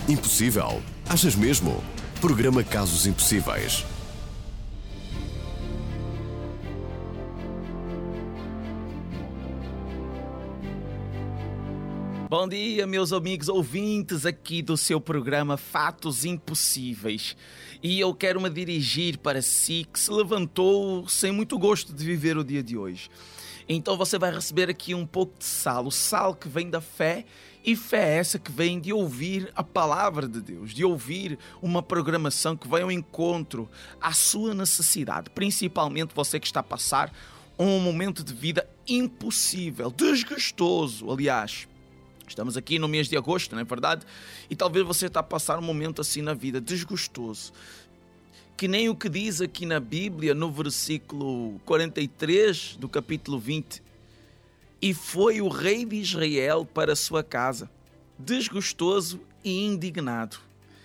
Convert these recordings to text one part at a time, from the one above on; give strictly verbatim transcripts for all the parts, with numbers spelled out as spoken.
Impossível? Achas mesmo? Programa Casos Impossíveis. Bom dia, meus amigos ouvintes aqui do seu programa Fatos Impossíveis. E eu quero me dirigir para si que se levantou sem muito gosto de viver o dia de hoje. Então você vai receber aqui um pouco de sal, o sal que vem da fé, e fé é essa que vem de ouvir a palavra de Deus, de ouvir uma programação que vai ao encontro à sua necessidade, principalmente você que está a passar um momento de vida impossível, desgostoso, aliás. Estamos aqui no mês de agosto, não é verdade? E talvez você está a passar um momento assim na vida, desgostoso. Que nem o que diz aqui na Bíblia, no versículo quarenta e três do capítulo vinte. E foi o rei de Israel para a sua casa, desgostoso e indignado.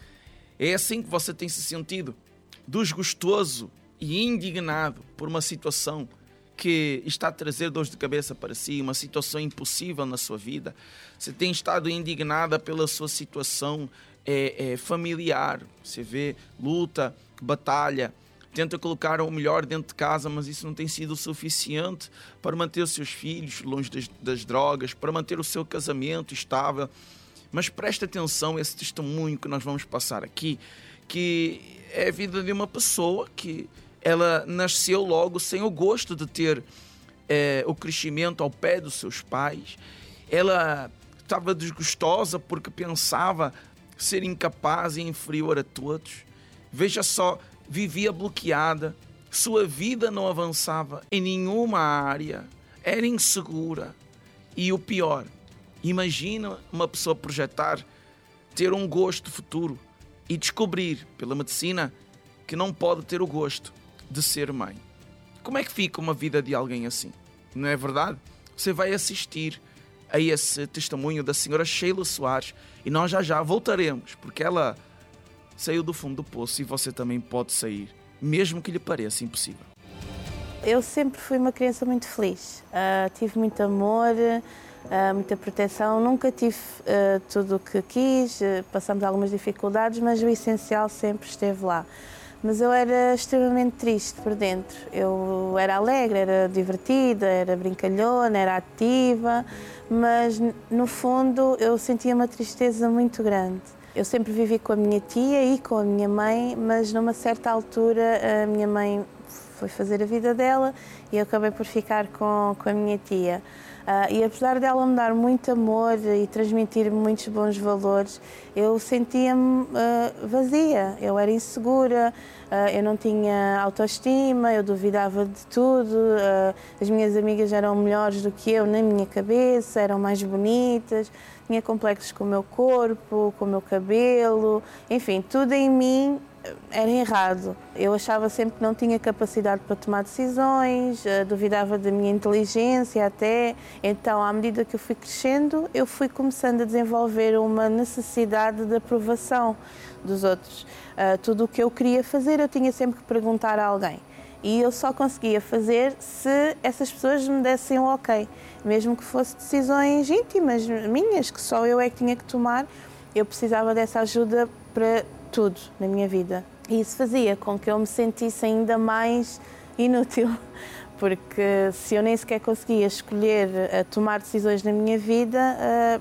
É assim que você tem se sentido, desgostoso e indignado por uma situação que está a trazer dores de cabeça para si, uma situação impossível na sua vida. Você tem estado indignada pela sua situação é, é, familiar. Você vê luta, batalha, tenta colocar o melhor dentro de casa, mas isso não tem sido o suficiente para manter os seus filhos longe das, das drogas, para manter o seu casamento estável. Mas presta atenção a esse testemunho que nós vamos passar aqui, que é a vida de uma pessoa que ela nasceu logo sem o gosto de ter é, o crescimento ao pé dos seus pais. Ela estava desgostosa porque pensava ser incapaz e inferior a todos. Veja só, vivia bloqueada, sua vida não avançava em nenhuma área, era insegura. E o pior, imagina uma pessoa projetar, ter um gosto futuro e descobrir pela medicina que não pode ter o gosto de ser mãe. Como é que fica uma vida de alguém assim? Não é verdade? Você vai assistir a esse testemunho da senhora Sheila Soares e nós já já voltaremos, porque ela saiu do fundo do poço e você também pode sair, mesmo que lhe pareça impossível. Eu sempre fui uma criança muito feliz. Uh, tive muito amor, uh, muita proteção. Nunca tive uh, tudo o que quis, uh, passamos algumas dificuldades, mas o essencial sempre esteve lá. Mas eu era extremamente triste por dentro. Eu era alegre, era divertida, era brincalhona, era ativa, mas no fundo eu sentia uma tristeza muito grande. Eu sempre vivi com a minha tia e com a minha mãe, mas numa certa altura a minha mãe foi fazer a vida dela e eu acabei por ficar com, com a minha tia. Uh, e apesar dela me dar muito amor e transmitir muitos bons valores, eu sentia-me uh, vazia, eu era insegura, uh, eu não tinha autoestima, eu duvidava de tudo, uh, as minhas amigas eram melhores do que eu na minha cabeça, eram mais bonitas, tinha complexos com o meu corpo, com o meu cabelo, enfim, tudo em mim era errado. Eu achava sempre que não tinha capacidade para tomar decisões, duvidava da minha inteligência até. Então, à medida que eu fui crescendo, eu fui começando a desenvolver uma necessidade de aprovação dos outros. Uh, tudo o que eu queria fazer, eu tinha sempre que perguntar a alguém. E eu só conseguia fazer se essas pessoas me dessem um ok. Mesmo que fossem decisões íntimas minhas, que só eu é que tinha que tomar, eu precisava dessa ajuda para tudo na minha vida. E isso fazia com que eu me sentisse ainda mais inútil, porque se eu nem sequer conseguia escolher uh, tomar decisões na minha vida,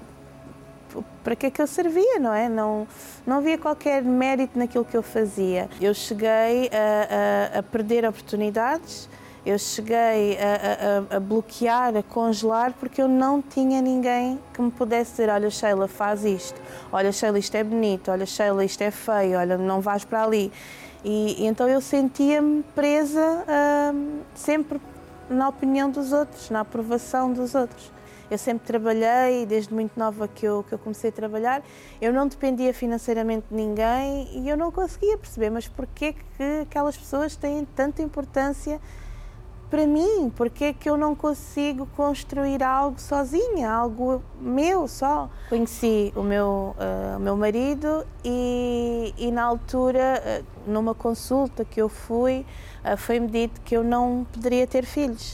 uh, para que é que eu servia, não é? Não, não havia qualquer mérito naquilo que eu fazia. Eu cheguei a, a, a perder oportunidades, eu cheguei a, a, a bloquear, a congelar, porque eu não tinha ninguém que me pudesse dizer: olha, Sheila, faz isto, olha, Sheila, isto é bonito, olha, Sheila, isto é feio, olha, não vais para ali. E, e então eu sentia-me presa uh, sempre na opinião dos outros, na aprovação dos outros. Eu sempre trabalhei, desde muito nova que eu, que eu comecei a trabalhar, eu não dependia financeiramente de ninguém e eu não conseguia perceber, mas porquê que aquelas pessoas têm tanta importância para mim? Porque é que eu não consigo construir algo sozinha, algo meu só? Conheci o meu, uh, o meu marido e, e na altura, uh, numa consulta que eu fui, uh, foi-me dito que eu não poderia ter filhos.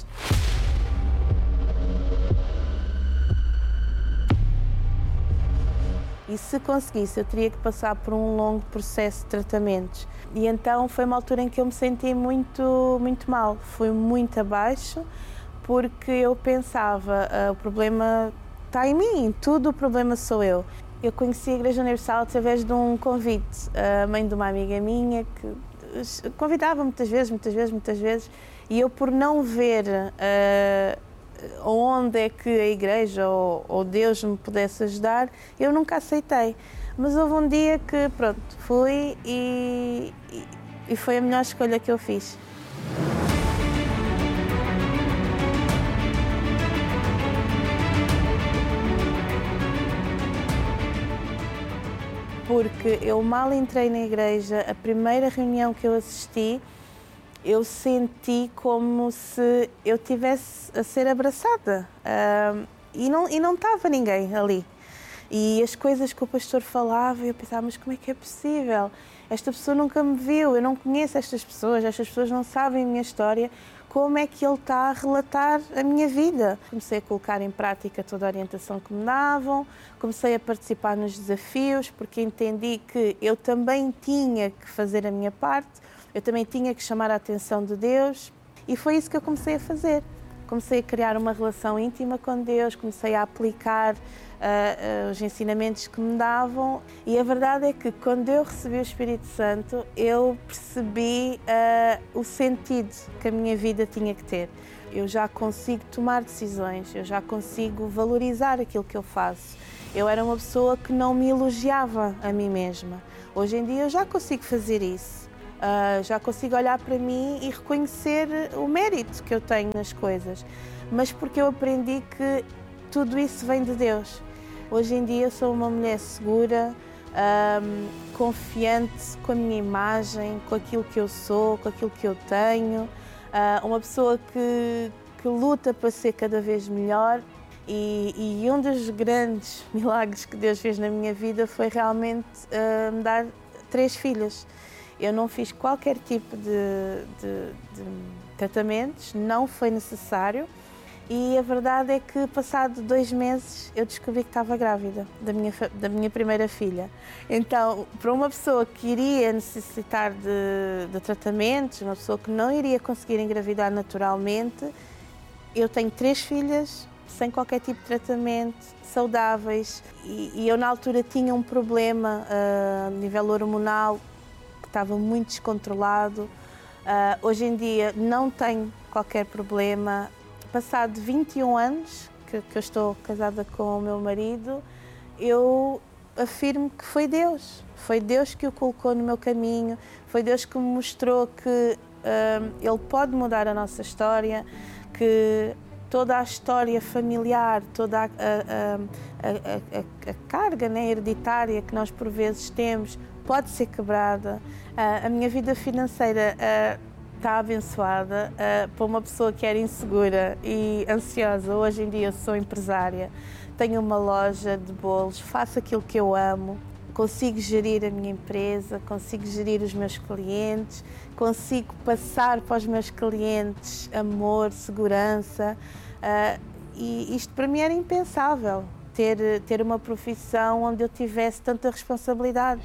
e se conseguisse eu teria que passar por um longo processo de tratamentos. E então foi uma altura em que eu me senti muito, muito mal, fui muito abaixo, porque eu pensava, uh, o problema está em mim, tudo o problema sou eu. Eu conheci a Igreja Universal através de um convite, a mãe de uma amiga minha que convidava muitas vezes, muitas vezes, muitas vezes, e eu por não ver uh, onde é que a Igreja ou, ou Deus me pudesse ajudar, eu nunca aceitei. Mas houve um dia que, pronto, fui e, e, e foi a melhor escolha que eu fiz. Porque eu mal entrei na igreja, a primeira reunião que eu assisti, eu senti como se eu tivesse a ser abraçada uh, e não e não estava ninguém ali. E as coisas que o pastor falava, eu pensava, mas como é que é possível? Esta pessoa nunca me viu, eu não conheço estas pessoas, estas pessoas não sabem a minha história. Como é que ele está a relatar a minha vida? Comecei a colocar em prática toda a orientação que me davam, comecei a participar nos desafios, porque entendi que eu também tinha que fazer a minha parte, eu também tinha que chamar a atenção de Deus, e foi isso que eu comecei a fazer. Comecei a criar uma relação íntima com Deus, comecei a aplicar uh, uh, os ensinamentos que me davam, e a verdade é que quando eu recebi o Espírito Santo, eu percebi uh, o sentido que a minha vida tinha que ter. Eu já consigo tomar decisões, eu já consigo valorizar aquilo que eu faço. Eu era uma pessoa que não me elogiava a mim mesma. Hoje em dia eu já consigo fazer isso. Uh, já consigo olhar para mim e reconhecer o mérito que eu tenho nas coisas, mas porque eu aprendi que tudo isso vem de Deus. Hoje em dia eu sou uma mulher segura, um, confiante com a minha imagem, com aquilo que eu sou, com aquilo que eu tenho, uh, uma pessoa que, que luta para ser cada vez melhor, e, e um dos grandes milagres que Deus fez na minha vida foi realmente uh, me dar três filhas. Eu não fiz qualquer tipo de, de, de tratamentos, não foi necessário, e a verdade é que, passado dois meses, eu descobri que estava grávida da minha, da minha primeira filha. Então, para uma pessoa que iria necessitar de, de tratamentos, uma pessoa que não iria conseguir engravidar naturalmente, eu tenho três filhas sem qualquer tipo de tratamento, saudáveis, e, e eu na altura tinha um problema uh, a nível hormonal, estava muito descontrolado. Uh, hoje em dia não tenho qualquer problema. Passado vinte e um anos que, que eu estou casada com o meu marido, eu afirmo que foi Deus. Foi Deus que o colocou no meu caminho, foi Deus que me mostrou que uh, Ele pode mudar a nossa história, que toda a história familiar, toda a, a, a, a, a carga, né, hereditária que nós por vezes temos, pode ser quebrada. Uh, a minha vida financeira uh, está abençoada. Uh, para uma pessoa que era insegura e ansiosa, hoje em dia eu sou empresária, tenho uma loja de bolos, faço aquilo que eu amo, consigo gerir a minha empresa, consigo gerir os meus clientes, consigo passar para os meus clientes amor, segurança, uh, e isto para mim era impensável, ter, ter uma profissão onde eu tivesse tanta responsabilidade.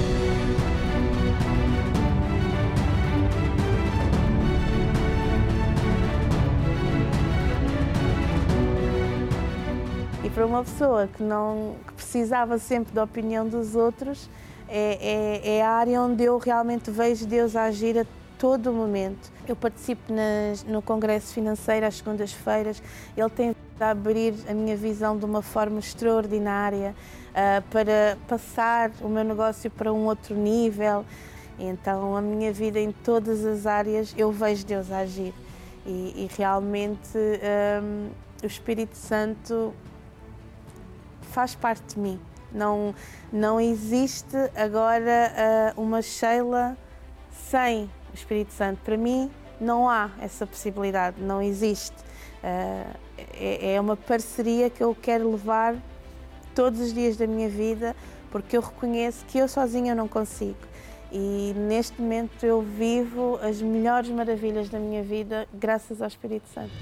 E para uma pessoa que, não, que precisava sempre da opinião dos outros, é, é, é a área onde eu realmente vejo Deus agir a todo o momento. Eu participo nas, no Congresso Financeiro às segundas-feiras. Ele tem a abrir a minha visão de uma forma extraordinária, uh, para passar o meu negócio para um outro nível. Então, a minha vida em todas as áreas, eu vejo Deus agir. E, e realmente um, o Espírito Santo faz parte de mim. Não, não existe agora uh, uma Sheila sem o Espírito Santo. Para mim, não há essa possibilidade, não existe. Uh, é, é uma parceria que eu quero levar todos os dias da minha vida, porque eu reconheço que eu sozinha não consigo. E neste momento eu vivo as melhores maravilhas da minha vida graças ao Espírito Santo.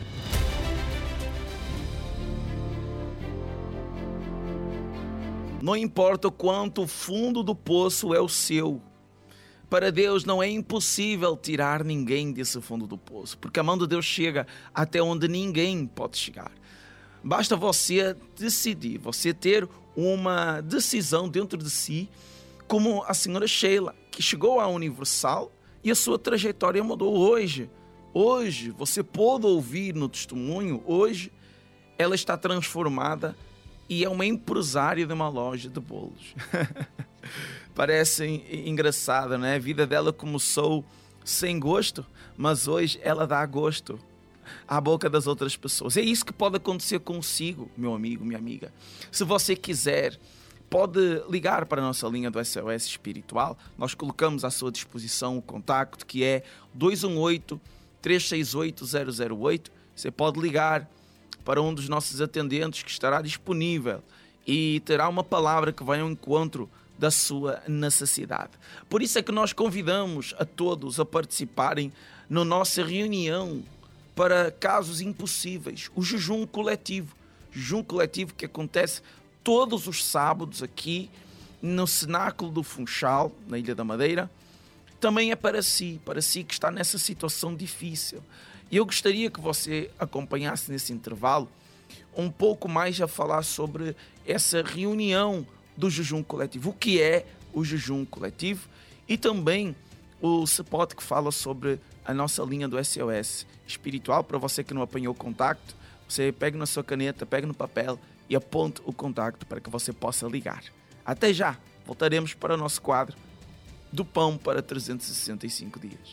Não importa o quanto o fundo do poço é o seu. Para Deus não é impossível tirar ninguém desse fundo do poço, porque a mão de Deus chega até onde ninguém pode chegar. Basta você decidir, você ter uma decisão dentro de si, como a senhora Sheila, que chegou à Universal e a sua trajetória mudou hoje. Hoje, você pode ouvir no testemunho, hoje ela está transformada e é uma empresária de uma loja de bolos. Parece engraçado, né? A vida dela começou sem gosto, mas hoje ela dá gosto à boca das outras pessoas. É isso que pode acontecer consigo, meu amigo, minha amiga. Se você quiser, pode ligar para a nossa linha do S O S Espiritual. Nós colocamos à sua disposição o contacto, que é dois um oito, três seis oito, zero zero oito. Você pode ligar para um dos nossos atendentes que estará disponível e terá uma palavra que vai ao encontro da sua necessidade. Por isso é que nós convidamos a todos a participarem na nossa reunião para casos impossíveis, o jejum coletivo. Jejum coletivo que acontece todos os sábados aqui no Cenáculo do Funchal, na Ilha da Madeira. Também é para si, para si que está nessa situação difícil. E eu gostaria que você acompanhasse nesse intervalo um pouco mais a falar sobre essa reunião do jejum coletivo. O que é o jejum coletivo? E também o spot que fala sobre a nossa linha do S O S Espiritual. Para você que não apanhou o contacto, você pega na sua caneta, pega no papel e aponte o contacto para que você possa ligar. Até já! Voltaremos para o nosso quadro do Pão para trezentos e sessenta e cinco dias.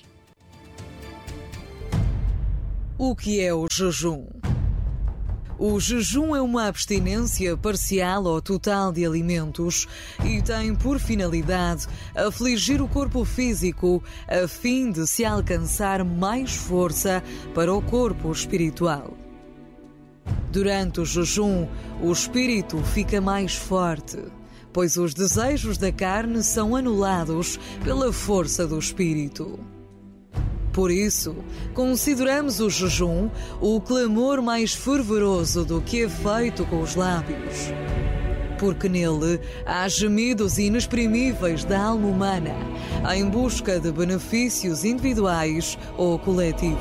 O que é o jejum? O jejum é uma abstinência parcial ou total de alimentos e tem por finalidade afligir o corpo físico a fim de se alcançar mais força para o corpo espiritual. Durante o jejum, o espírito fica mais forte, pois os desejos da carne são anulados pela força do espírito. Por isso, consideramos o jejum o clamor mais fervoroso do que é feito com os lábios. Porque nele há gemidos inexprimíveis da alma humana em busca de benefícios individuais ou coletivos.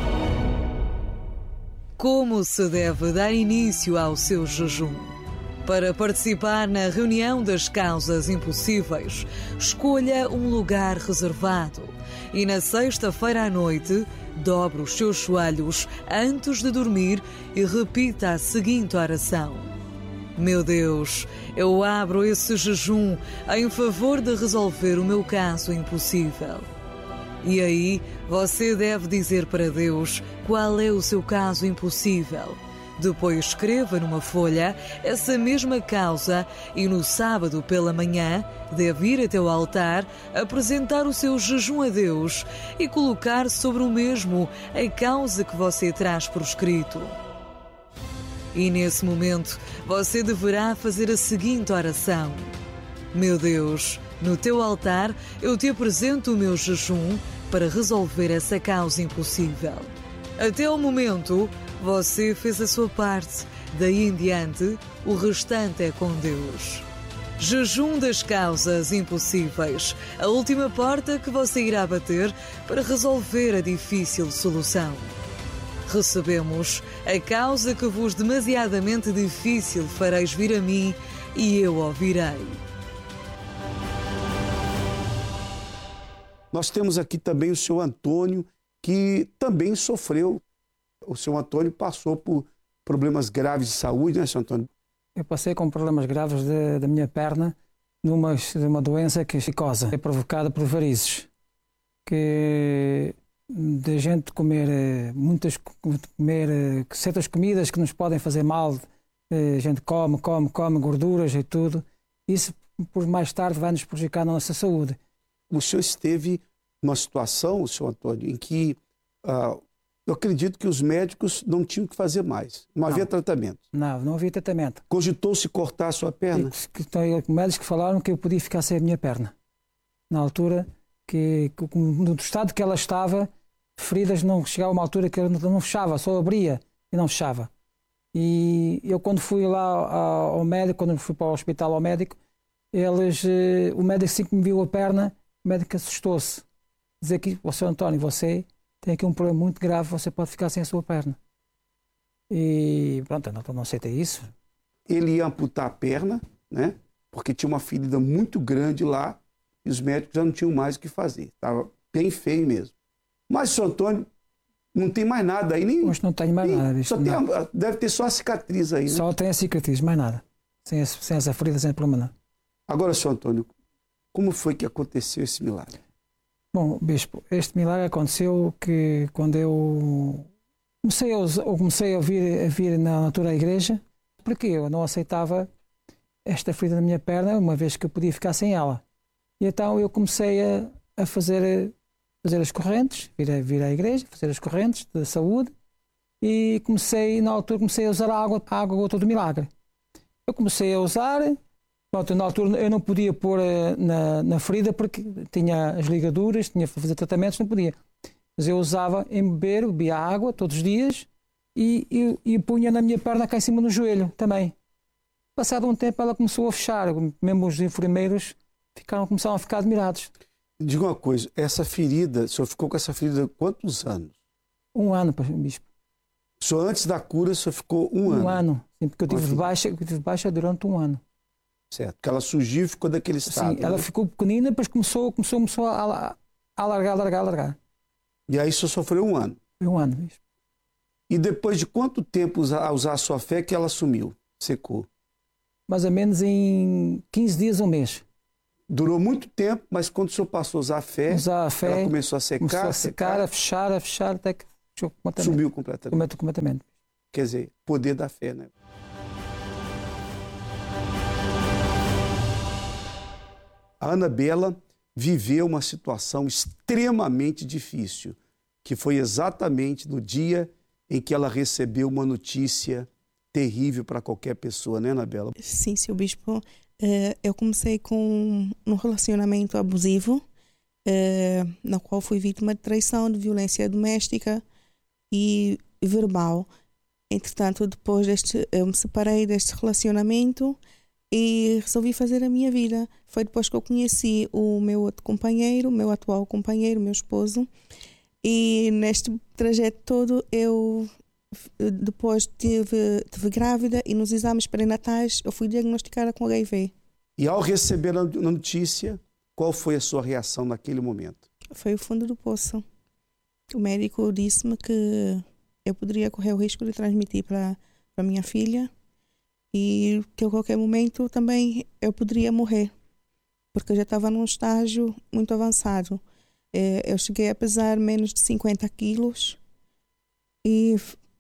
Como se deve dar início ao seu jejum? Para participar na reunião das causas impossíveis, escolha um lugar reservado e na sexta-feira à noite, dobre os seus joelhos antes de dormir e repita a seguinte oração: Meu Deus, eu abro esse jejum em favor de resolver o meu caso impossível. E aí, você deve dizer para Deus qual é o seu caso impossível. Depois escreva numa folha essa mesma causa e no sábado pela manhã deve ir até o altar, apresentar o seu jejum a Deus e colocar sobre o mesmo a causa que você traz por escrito. E nesse momento você deverá fazer a seguinte oração: Meu Deus, no teu altar eu te apresento o meu jejum para resolver essa causa impossível. Até o momento, você fez a sua parte. Daí em diante, o restante é com Deus. Jejum das causas impossíveis. A última porta que você irá bater para resolver a difícil solução. Recebemos a causa que vos demasiadamente difícil fareis vir a mim e eu ouvirei. Nós temos aqui também o senhor Antônio, que também sofreu. O senhor Antônio passou por problemas graves de saúde, né, senhor Antônio? Eu passei com problemas graves de, da minha perna, numa, de uma doença que é cicosa, é provocada por varizes, que de gente comer muitas comer certas comidas que nos podem fazer mal, a gente come, come, come gorduras e tudo, isso por mais tarde vai nos prejudicar na nossa saúde. O senhor esteve numa situação, senhor Antônio, em que uh, eu acredito que os médicos não tinham o que fazer mais. Não, não havia tratamento. Não, não havia tratamento. Cogitou-se cortar a sua perna? E, médicos que falaram que eu podia ficar sem a minha perna. Na altura, que, que no estado que ela estava, feridas não chegava a uma altura que ela não fechava, só abria e não fechava. E eu, quando fui lá ao médico, quando fui para o hospital ao médico, eles, o médico, assim que me viu a perna, o médico assustou-se. Dizer que, o senhor António, você tem aqui um problema muito grave, você pode ficar sem a sua perna. E pronto, eu não, não aceitei isso. Ele ia amputar a perna, né? Porque tinha uma ferida muito grande lá e os médicos já não tinham mais o que fazer. Estava bem feio mesmo. Mas o senhor Antônio não tem mais nada aí, nem. Hoje não tenho mais nem, nada. Bicho, só tem a, deve ter só a cicatriz aí, né? Só tem a cicatriz, mais nada. Sem, sem essa ferida, sem problema não. Agora, senhor Antônio, como foi que aconteceu esse milagre? Bom, bispo, este milagre aconteceu que quando eu comecei a, eu comecei a vir, a vir na altura à igreja, porque eu não aceitava esta ferida na minha perna, uma vez que eu podia ficar sem ela. E então eu comecei a, a fazer, fazer as correntes, vir, a, vir à igreja, fazer as correntes de saúde, e comecei, na altura, comecei a usar a água, a água gota do milagre. Eu comecei a usar, pronto, na altura eu não podia pôr na, na ferida porque tinha as ligaduras, tinha que fazer tratamentos, não podia. Mas eu usava em beber, bebia água todos os dias e, e, e punha na minha perna cá em cima no joelho também. Passado um tempo ela começou a fechar, mesmo os enfermeiros ficaram, começaram a ficar admirados. Diga uma coisa, essa ferida, o senhor ficou com essa ferida quantos anos? Um ano, bispo. O senhor, antes da cura, o senhor ficou um, um ano? Um ano, sim, porque eu tive baixa, eu tive baixa durante um ano. Certo, porque ela surgiu e ficou daquele estado. Sim, ela né? ficou pequenina, depois começou, começou, começou a, a alargar, alargar, alargar. E aí o senhor sofreu um ano? Foi um ano, bispo. E depois de quanto tempo a usar a sua fé que ela sumiu, secou? Mais ou menos em quinze dias, um mês. Durou muito tempo, mas quando o senhor passou a usar a fé, usar a fé ela começou a secar, começou a secar, secar, a fechar, a fechar, até que fechou completamente. Sumiu completamente. completamente. Quer dizer, poder da fé, né? A Anabela viveu uma situação extremamente difícil, que foi exatamente no dia em que ela recebeu uma notícia terrível para qualquer pessoa, né, Anabela? Sim, seu bispo. Eu comecei com um relacionamento abusivo, na qual fui vítima de traição, de violência doméstica e verbal. Entretanto, depois deste, eu me separei deste relacionamento e resolvi fazer a minha vida. Foi depois que eu conheci o meu outro companheiro, o meu atual companheiro, meu esposo. E neste trajeto todo eu depois tive, tive grávida e nos exames pré-natais eu fui diagnosticada com H I V. E ao receber a notícia, qual foi a sua reação naquele momento? Foi o fundo do poço. O médico disse-me que eu poderia correr o risco de transmitir para a minha filha e que a qualquer momento também eu poderia morrer, porque eu já estava num estágio muito avançado. Eu cheguei a pesar menos de cinquenta quilos e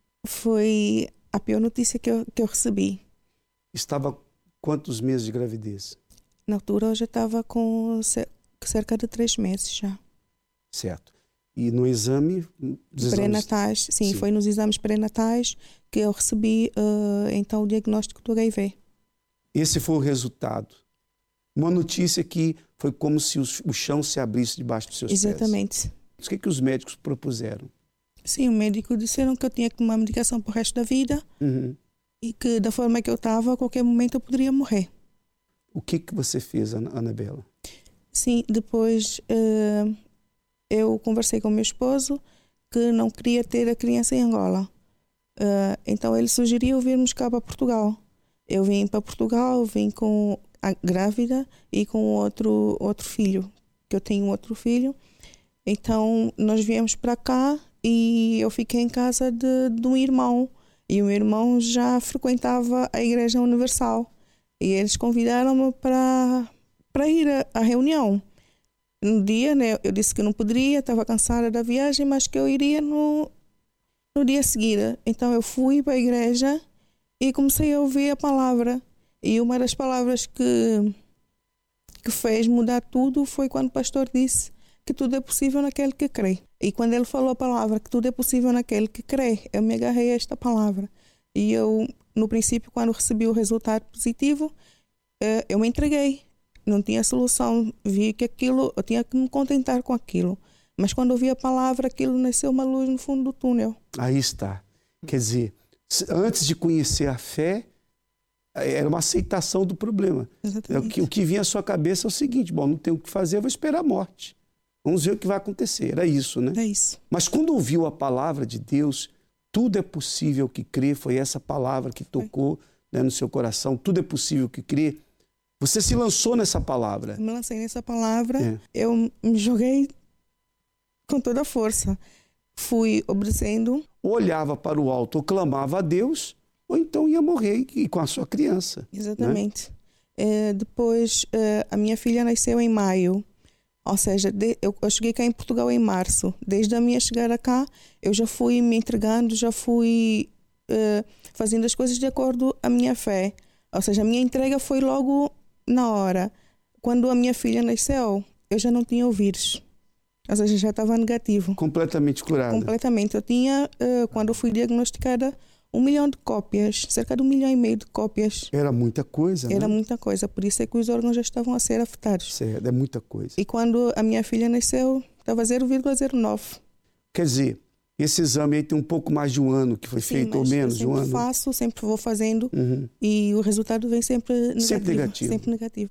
foi a pior notícia que eu, que eu recebi. Estava quantos meses de gravidez? Na altura eu já estava com cerca de três meses já. Certo. E no exame? Pré-natais, sim, sim, foi nos exames pré-natais que eu recebi uh, então o diagnóstico do H I V. Esse foi o resultado. Uma notícia que foi como se o chão se abrisse debaixo dos seus pés. Exatamente. O que, que os médicos propuseram? Sim, o médico disseram que eu tinha que tomar medicação para o resto da vida uhum. e que da forma que eu estava, a qualquer momento eu poderia morrer. O que, que você fez, Anabela? Sim, depois uh, eu conversei com o meu esposo que não queria ter a criança em Angola. Uh, então ele sugeriu virmos cá para Portugal. Eu vim para Portugal, vim com a grávida e com outro, outro filho, que eu tenho outro filho. Então nós viemos para cá e eu fiquei em casa de, de um irmão. E o meu irmão já frequentava a Igreja Universal. E eles convidaram-me para, para ir à, à reunião. No dia, né, eu disse que não poderia, estava cansada da viagem, mas que eu iria no, no dia seguinte. Então eu fui para a igreja e comecei a ouvir a palavra. E uma das palavras que, que fez mudar tudo foi quando o pastor disse que tudo é possível naquele que crê. E quando ele falou a palavra que tudo é possível naquele que crê, eu me agarrei a esta palavra. E eu, no princípio, quando recebi o resultado positivo, eu me entreguei. Não tinha solução. Vi que aquilo, eu tinha que me contentar com aquilo. Mas quando ouvi a palavra, aquilo nasceu uma luz no fundo do túnel. Aí está. Quer dizer, Antes de conhecer a fé, era uma aceitação do problema. Exatamente. O que, o que vinha à sua cabeça é o seguinte: bom, não tenho o que fazer, eu vou esperar a morte. Vamos ver o que vai acontecer. Era isso, né? É isso. Mas quando ouviu a palavra de Deus, tudo é possível que crê, foi essa palavra que tocou, né, no seu coração, tudo é possível que crê. Você se lançou nessa palavra. Eu me lancei nessa palavra, É. eu me joguei com toda a força. Fui obedecendo. Olhava para o alto ou clamava a Deus, ou então ia morrer e com a sua criança. Exatamente. Né? É, depois, é, a minha filha nasceu em maio. Ou seja, de, eu, eu cheguei cá em Portugal em março. Desde a minha chegada cá, eu já fui me entregando, já fui é, fazendo as coisas de acordo com a minha fé. Ou seja, a minha entrega foi logo na hora. Quando a minha filha nasceu, eu já não tinha o vírus. Ou seja, já estava negativo. Completamente curada. Completamente. Eu tinha, uh, quando eu fui diagnosticada, um milhão de cópias, cerca de um milhão e meio de cópias. Era muita coisa, Era né? muita coisa, por isso é que os órgãos já estavam a ser afetados. Certo, é muita coisa. E quando a minha filha nasceu, estava zero vírgula zero nove. Quer dizer, esse exame aí tem um pouco mais de um ano que foi Sim, feito, ou mas menos de eu um sempre ano. faço, sempre vou fazendo, Uhum. e o resultado vem sempre negativo. Sempre negativo. Sempre negativo.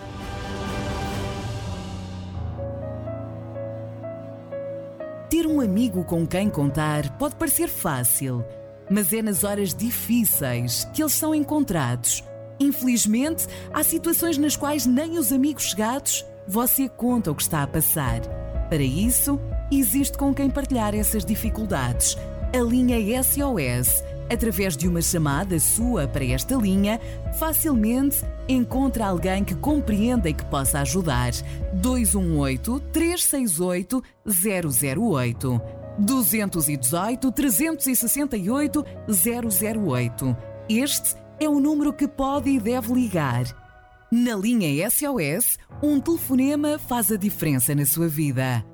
Ter um amigo com quem contar pode parecer fácil, mas é nas horas difíceis que eles são encontrados. Infelizmente, há situações nas quais nem os amigos chegados você conta o que está a passar. Para isso, existe com quem partilhar essas dificuldades. A linha S O S, através de uma chamada sua para esta linha, facilmente encontra alguém que compreenda e que possa ajudar. dois um oito, três seis oito, zero zero oito. dois um oito, três seis oito, zero zero oito. Este é o número que pode e deve ligar. Na linha S O S, um telefonema faz a diferença na sua vida.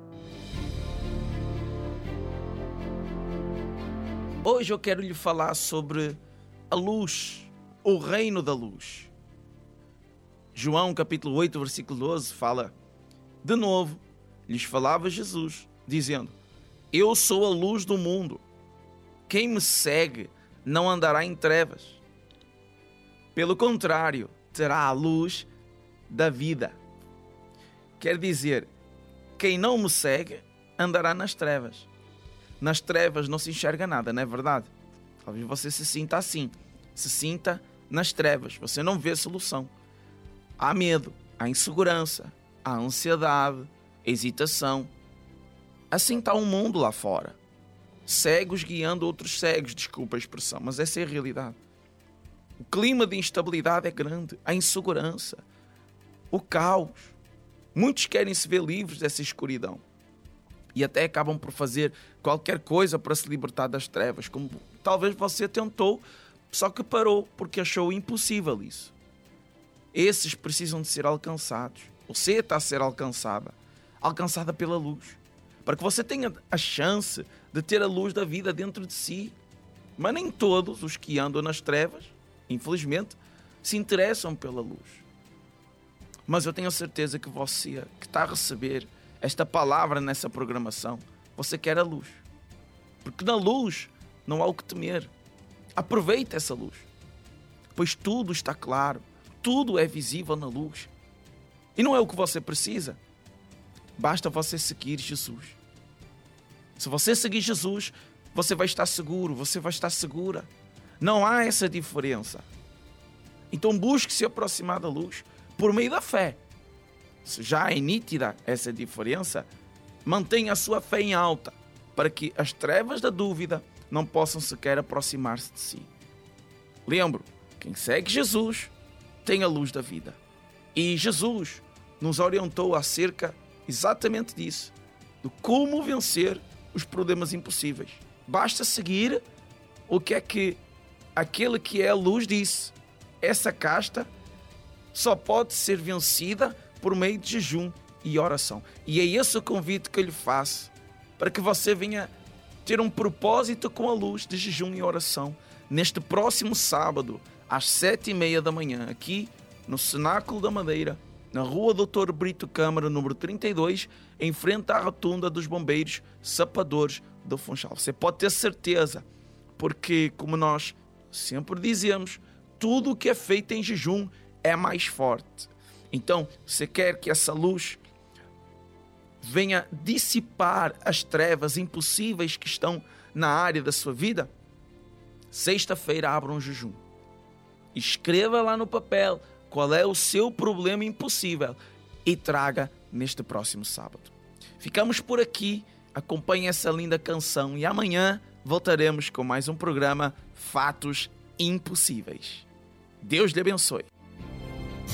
Hoje eu quero lhe falar sobre a luz, o reino da luz. João capítulo oito, versículo doze fala: de novo, lhes falava Jesus, dizendo: eu sou a luz do mundo. Quem me segue não andará em trevas. Pelo contrário, terá a luz da vida. Quer dizer, quem não me segue andará nas trevas. Nas trevas não se enxerga nada, não é verdade? Talvez você se sinta assim. Se sinta nas trevas. Você não vê solução. Há medo, há insegurança, há ansiedade, hesitação. Assim está o mundo lá fora. Cegos guiando outros cegos, desculpa a expressão, mas essa é a realidade. O clima de instabilidade é grande, a insegurança, o caos. Muitos querem se ver livres dessa escuridão e até acabam por fazer qualquer coisa para se libertar das trevas, como talvez você tentou, só que parou porque achou impossível isso. Esses precisam de ser alcançados. Você está a ser alcançada, alcançada pela luz, para que você tenha a chance de ter a luz da vida dentro de si. Mas nem todos os que andam nas trevas, infelizmente, se interessam pela luz. Mas eu tenho a certeza que você, que está a receber esta palavra nessa programação, você quer a luz. Porque na luz não há o que temer. Aproveite essa luz, pois tudo está claro, tudo é visível na luz. E não é o que você precisa. Basta você seguir Jesus. Se você seguir Jesus, você vai estar seguro, você vai estar segura. Não há essa diferença. Então busque se aproximar da luz por meio da fé. Se já é nítida essa diferença, mantenha a sua fé em alta, para que as trevas da dúvida não possam sequer aproximar-se de si. Lembro, quem segue Jesus tem a luz da vida. E Jesus nos orientou acerca exatamente disso, de como vencer os problemas impossíveis. Basta seguir o que é que aquele que é a luz disse. Essa casta só pode ser vencida por meio de jejum e oração. E é esse o convite que eu lhe faço, para que você venha ter um propósito com a luz de jejum e oração neste próximo sábado, às sete e meia da manhã, aqui no Cenáculo da Madeira, na rua doutor Brito Câmara, número trinta e dois, em frente à rotunda dos bombeiros sapadores do Funchal. Você pode ter certeza, porque, como nós sempre dizemos, tudo que é feito em jejum é mais forte. Então, você quer que essa luz venha dissipar as trevas impossíveis que estão na área da sua vida? Sexta-feira, abra um jejum. Escreva lá no papel qual é o seu problema impossível e traga neste próximo sábado. Ficamos por aqui. Acompanhe essa linda canção e amanhã voltaremos com mais um programa Fatos Impossíveis. Deus lhe abençoe.